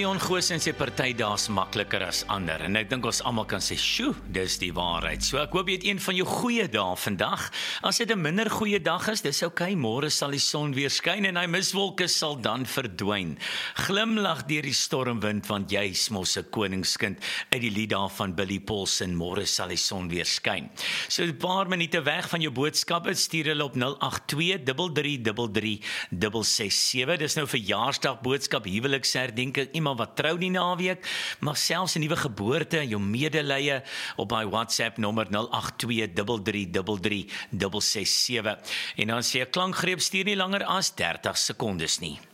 Leon Goos en sy party daar's makliker as ander. En ek dink ons almal kan sê, "Sjoe, dis die waarheid." So ek hoop jy het een van jou goeie dae vandag. As dit 'n minder goeie dag is, dis oukei, môre sal die son weer skyn en hy miswolke sal dan verdwyn. Glimlag deur die stormwind want jy's mos 'n koningskind uit die lied daar van Billy Paulsen, môre sal die son weer skyn. So 'n paar minute weg van jou boodskappe, stuur hulle op 082 3333 667. Dis nou verjaarsdag boodskap, huweliksherdenking, iemand wat trou die naweek, maar selfs 'n nuwe geboorte, jou medelee op my WhatsApp nommer 082 3333 667. En dan sê 'n klankgreep stuur nie langer as 30 sekondes nie.